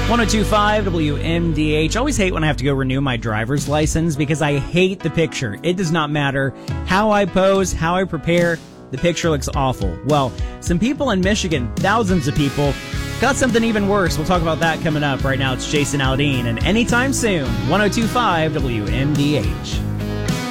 1025 WMDH. Always hate when I have to go renew my driver's license because I hate the picture. It does not matter how I pose, how I prepare. The picture looks awful. Well, some people in Michigan, thousands of people, got something even worse. We'll talk about that coming up. Right now, it's Jason Aldean, and anytime soon, 1025 WMDH.